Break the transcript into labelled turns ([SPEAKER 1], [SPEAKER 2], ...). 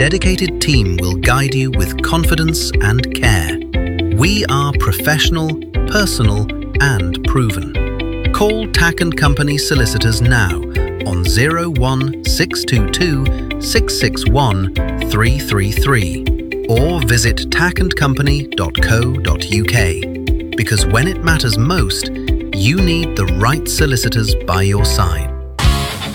[SPEAKER 1] dedicated team will guide you with confidence and care. We are professional, personal, and proven. Call Tack & Company Solicitors now on 01622 661 333 or visit tackandcompany.co.uk, because when it matters most, you need the right solicitors by your side.